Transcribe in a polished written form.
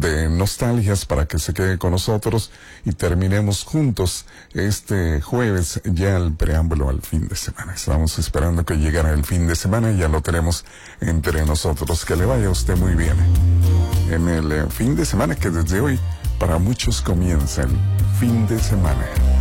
de nostalgias para que se quede con nosotros y terminemos juntos este jueves ya el preámbulo al fin de semana. Estamos esperando que llegara el fin de semana y ya lo tenemos entre nosotros. Que le vaya a usted muy bien en el fin de semana, que desde hoy para muchos comienza el fin de semana.